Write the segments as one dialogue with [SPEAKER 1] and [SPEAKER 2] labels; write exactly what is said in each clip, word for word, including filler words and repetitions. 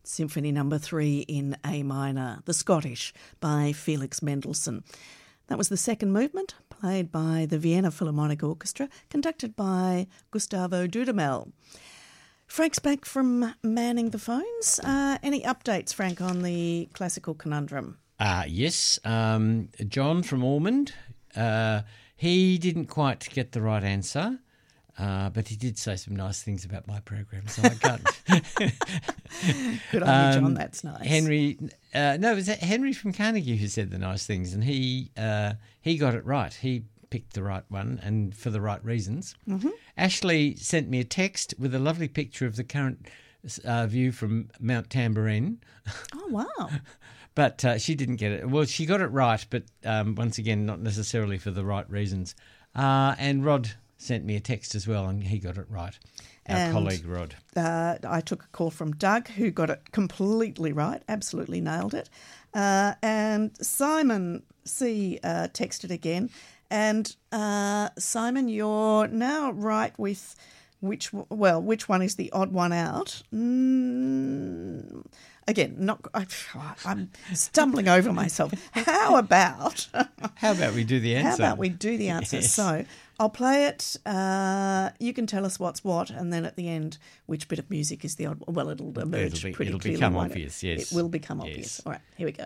[SPEAKER 1] Symphony Number Three in A minor, The Scottish by Felix Mendelssohn. That was the second movement, played by the Vienna Philharmonic Orchestra, conducted by Gustavo Dudamel. Frank's back from manning the phones. Uh, any updates, Frank, on the classical conundrum?
[SPEAKER 2] Uh, yes, um, John from Ormond, uh, he didn't quite get the right answer. Uh, but he did say some nice things about my program, so I can't.
[SPEAKER 1] Good on you, John. That's nice.
[SPEAKER 2] Henry, uh, no, it was Henry from Carnegie who said the nice things, and he uh, he got it right. He picked the right one, and for the right reasons. Mm-hmm. Ashley sent me a text with a lovely picture of the current uh, view from Mount Tambourine.
[SPEAKER 1] Oh wow!
[SPEAKER 2] But uh, she didn't get it. Well, she got it right, but um, once again, not necessarily for the right reasons. Uh, and Rod sent me a text as well, and he got it right. Our
[SPEAKER 1] and,
[SPEAKER 2] colleague Rod.
[SPEAKER 1] Uh, I took a call from Doug, who got it completely right, absolutely nailed it. Uh, and Simon C. Uh, texted again. And uh, Simon, you're now right with which, well, which one is the odd one out? Mm, again, not. I, I'm stumbling over myself. How about?
[SPEAKER 2] How about we do the answer?
[SPEAKER 1] How about we do the answer? Yes. So I'll play it. Uh, you can tell us what's what, and then at the end, which bit of music is the odd? Well, it'll emerge
[SPEAKER 2] it'll be,
[SPEAKER 1] pretty
[SPEAKER 2] it'll
[SPEAKER 1] clearly.
[SPEAKER 2] It'll become obvious.
[SPEAKER 1] It?
[SPEAKER 2] Yes,
[SPEAKER 1] it will become
[SPEAKER 2] yes.
[SPEAKER 1] obvious. All right, here we go.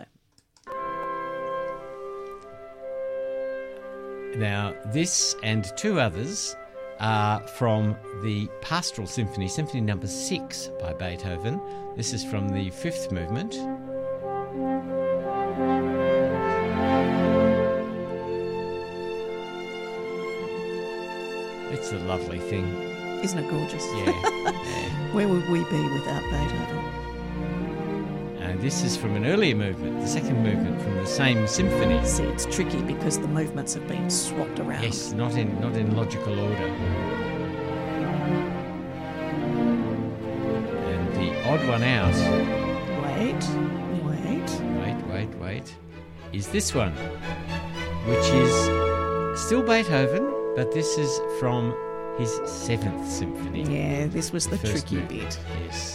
[SPEAKER 2] Now, this and two others are from the Pastoral Symphony, Symphony Number Six by Beethoven. This is from the fifth movement. It's a lovely thing.
[SPEAKER 1] Isn't it gorgeous?
[SPEAKER 2] Yeah. yeah.
[SPEAKER 1] Where would we be without Beethoven?
[SPEAKER 2] And this is from an earlier movement, the second movement from the same symphony.
[SPEAKER 1] See, it's tricky because the movements have been swapped around.
[SPEAKER 2] Yes, not in not in logical order. And the odd one out.
[SPEAKER 1] Wait, wait.
[SPEAKER 2] Wait, wait, wait. Is this one, which is still Beethoven, but this is from his seventh symphony.
[SPEAKER 1] Yeah, this was the, the tricky
[SPEAKER 2] movement.
[SPEAKER 1] bit.
[SPEAKER 2] Yes.